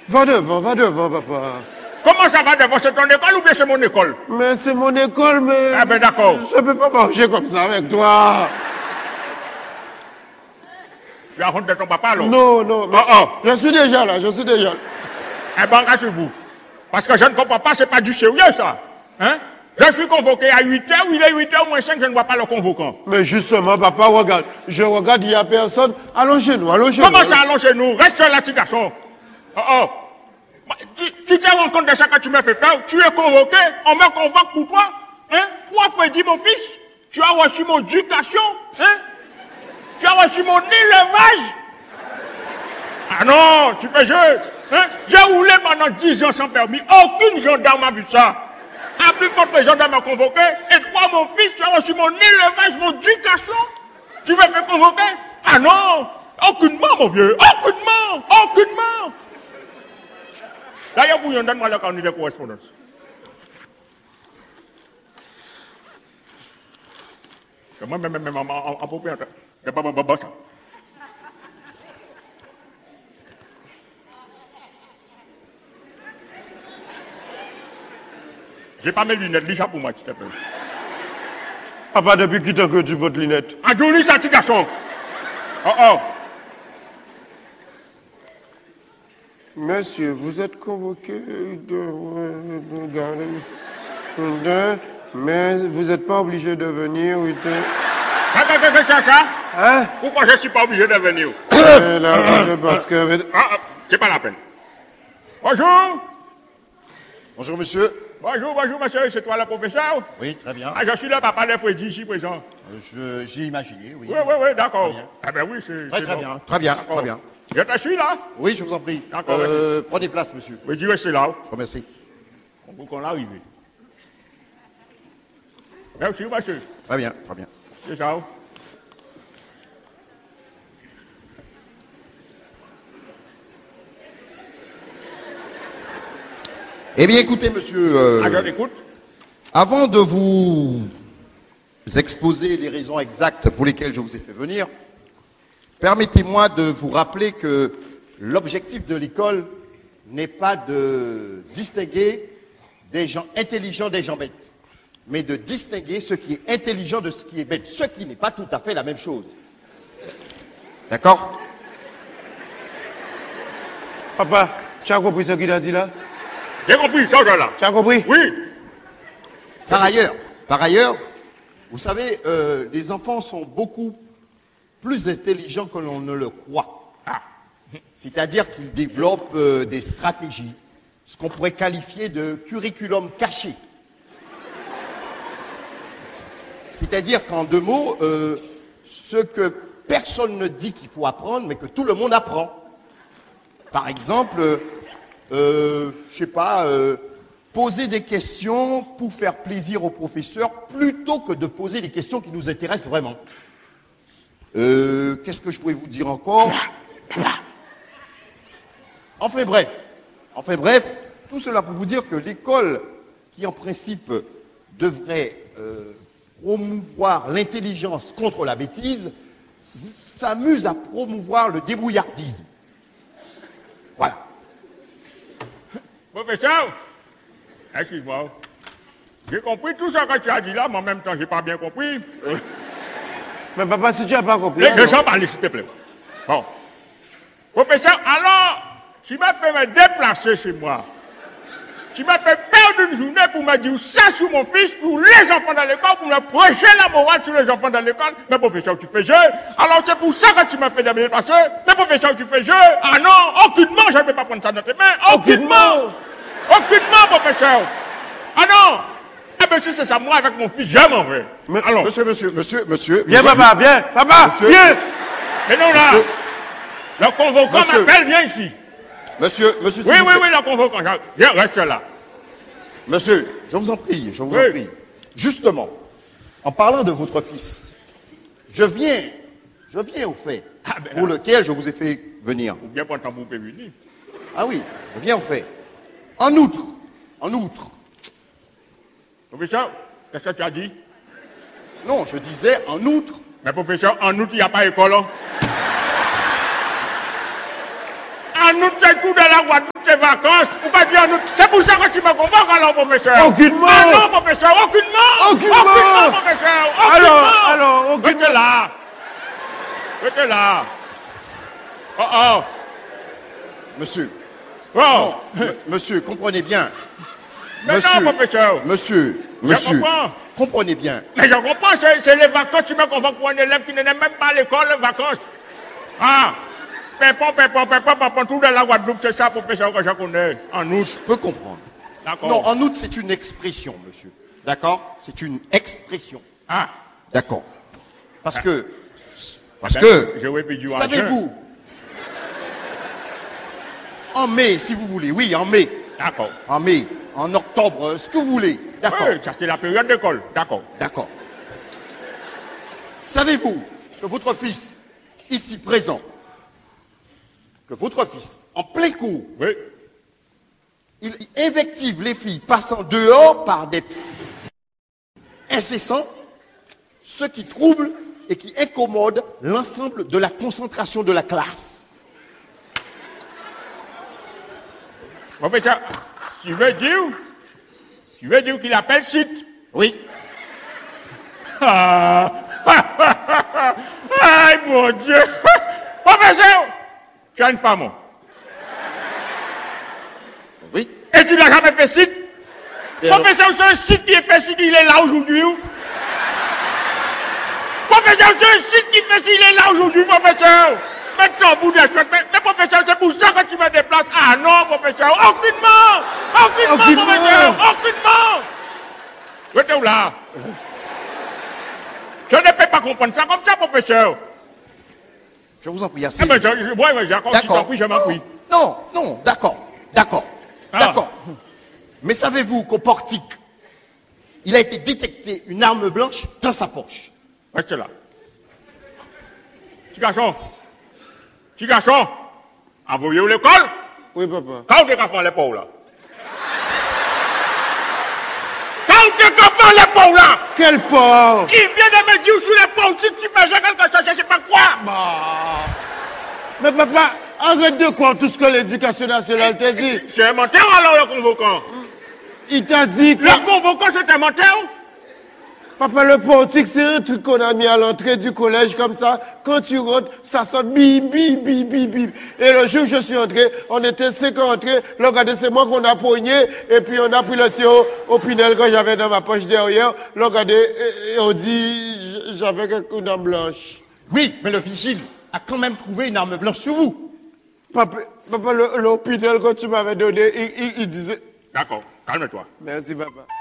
Va devant, papa. Comment ça va devant? C'est ton école ou bien c'est mon école? Mais c'est mon école, mais... Ah ben d'accord. Je peux pas marcher comme ça avec toi. Tu as honte de ton papa alors? Non, mais je suis déjà là. Eh ben, rassez-vous. Parce que je ne comprends pas, c'est pas du sérieux ça. Hein? Je suis convoqué à 8h, il est 8h moins 5, je ne vois pas le convoquant. Mais justement, papa, regarde. Je regarde, il n'y a personne. Allons chez nous. Comment ça, allons chez nous? Reste là, petit garçon. Tu te rends compte de ça que tu m'as fait faire? Tu es convoqué, on me convoque pour toi. Hein? Toi, Freddy, mon fils, tu as reçu mon éducation. Hein? Tu as reçu mon élevage. Ah non, tu fais jeu. Hein? J'ai roulé pendant 10 ans sans permis. Aucune gendarme a vu ça. À plus forte, les gendarmes m'ont convoqué. Et toi, mon fils, tu as reçu mon élevage, mon éducation. Tu veux faire convoquer? Ah non, aucunement, mon vieux. Aucunement. D'ailleurs, vous, donne-moi le carnet de correspondance. Moi-même, en propriétaire. C'est pas mon baba, ça. J'ai pas mes lunettes, lis ça pour moi, s'il te plaît. Papa, depuis qui t'as que tu portes lunettes? Ah, tu lis ça, petit garçon. Monsieur, vous êtes convoqué mais vous n'êtes pas obligé de venir. Ça? Hein? Pourquoi je ne suis pas obligé de venir? Parce que... c'est pas la peine. Bonjour. Bonjour, monsieur. Bonjour, monsieur. C'est toi le professeur? Oui, très bien. Ah, je suis le papa de Freddy, ici présent. J'ai imaginé, oui. Oui, d'accord. Ah ben oui, c'est Très bien. Je te suis là? Oui, je vous en prie. D'accord. Prenez place, monsieur. Oui, dis restez là. Je vous remercie. Pour qu'on arrive. Merci, monsieur. Très bien. C'est ça. Eh bien, écoutez, monsieur... je t'écoute. Avant de vous exposer les raisons exactes pour lesquelles je vous ai fait venir, permettez-moi de vous rappeler que l'objectif de l'école n'est pas de distinguer des gens intelligents des gens bêtes, mais de distinguer ce qui est intelligent de ce qui est bête, ce qui n'est pas tout à fait la même chose. D'accord? Papa, tu as compris ce qu'il a dit là? J'ai compris, ça, là. Tu as compris? Oui. Par ailleurs, vous savez, les enfants sont beaucoup plus intelligents que l'on ne le croit. C'est-à-dire qu'ils développent des stratégies, ce qu'on pourrait qualifier de curriculum caché. C'est-à-dire qu'en deux mots, ce que personne ne dit qu'il faut apprendre, mais que tout le monde apprend. Par exemple, poser des questions pour faire plaisir au professeur plutôt que de poser des questions qui nous intéressent vraiment. Qu'est-ce que je pourrais vous dire encore? Enfin bref, tout cela pour vous dire que l'école, qui en principe devrait promouvoir l'intelligence contre la bêtise, s'amuse à promouvoir le débrouillardisme. Voilà. Professeur, excuse-moi. J'ai compris tout ce que tu as dit là, mais en même temps, j'ai pas bien compris. Mais papa, si tu n'as pas compris... Je sens parler, s'il te plaît. Bon. Professeur, alors, tu m'as fait me déplacer chez moi. Tu m'as fait perdre une journée pour me dire ça sur mon fils, pour les enfants dans l'école, pour me prêcher la morale sur les enfants dans l'école. Mais professeur, tu fais jeu. Alors c'est pour ça que tu m'as fait me déplacer. Mais professeur, tu fais jeu. Ah non, aucunement, je ne vais pas prendre ça dans tes mains. Aucunement, professeur. Ah non. Eh bien, si c'est ça, moi, avec mon fils, je m'en vais. Alors. Monsieur. Viens, papa, viens. Papa, viens. Mais non, là. Le convoquant m'appelle, viens ici. Monsieur. Oui, le convoquant. Viens, reste là. Monsieur, je vous en prie. Justement, en parlant de votre fils, je viens au fait pour lequel je vous ai fait venir. Ou bien pour tambour venir. Ah oui, je viens au fait. En outre. Professeur, qu'est-ce que tu as dit? Non, je disais en outre. Mais professeur, en outre, il n'y a pas école. Hein? En outre, c'est tout de la Guadeloupe, tes vacances. Ou pas dire en août. C'est pour ça que tu me convoques alors, professeur. Aucunement. Ah non, professeur, aucunement. Aucunement. Professeur, aucunement. Alors, aucunement. Restez là. Restez là. Oh, oh. Monsieur, Oh. non, monsieur, comprenez bien. Mais non, professeur. Monsieur, comprends. comprenez bien. Mais je comprends, c'est les vacances, tu me convoques pour un élève qui n'est même pas à l'école, les vacances. Ah, pépon, tout de la Guadeloupe, c'est ça, professeur, que je connais, en août. Je peux comprendre. D'accord. Non, en août, c'est une expression, monsieur. D'accord? C'est une expression. Ah. D'accord. Parce que, Je vais puis du savez-vous, en mai, si vous voulez, oui, en mai. D'accord. En mai, en octobre, ce que vous voulez. D'accord. Oui, ça c'est la période d'école, d'accord. D'accord. Savez-vous que votre fils, ici présent, que votre fils, en plein cours, Oui. il invective les filles passant dehors par des psst incessants, ce qui trouble et qui incommode l'ensemble de la concentration de la classe. Professeur, tu veux dire qu'il appelle site? Oui. Ah. Aïe, mon Dieu. Professeur, tu as une femme. Oui. Et tu n'as jamais fait site? Professeur, c'est un site qui est fait site, il est là aujourd'hui. Professeur, c'est un site qui fait site, il est là aujourd'hui, professeur. Mets-toi au bout des choses. Mais professeur, c'est pour ça que tu me déplaces. Ah non, professeur, aucunement, professeur, aucunement. Restez où là? Je ne peux pas comprendre ça comme ça, professeur. Je vous en prie, assez. Eh ben, je m'en prie. Non, d'accord. D'accord. Mais savez-vous qu'au portique, il a été détecté une arme blanche dans sa poche? Reste là. Petit garçon, envoyez-vous l'école? Oui, papa. Quand tu as fait l'épaule là? Quand tu as fait l'épaule là? Quel porc! Il vient de me dire sur l'épaule, tu fais quelque chose, je ne sais pas quoi. Bah. Mais papa, arrête de croire tout ce que l'éducation nationale t'a dit. C'est un menteur alors le convoquant? Il t'a dit que... Le convoquant c'est un menteur? Papa, le portique, c'est un truc qu'on a mis à l'entrée du collège comme ça. Quand tu rentres, ça sonne bip, bip, bip, bip, bip. Et le jour où je suis entré, on était 5 entrés. Là, regardez, c'est moi qu'on a pogné. Et puis, on a pris le tir au Pinel que j'avais dans ma poche derrière. Là, regardez, et on dit, j'avais une arme blanche. Oui, mais le vigile a quand même trouvé une arme blanche sur vous. Papa, le Pinel que tu m'avais donné, il disait... D'accord, calme-toi. Merci, papa.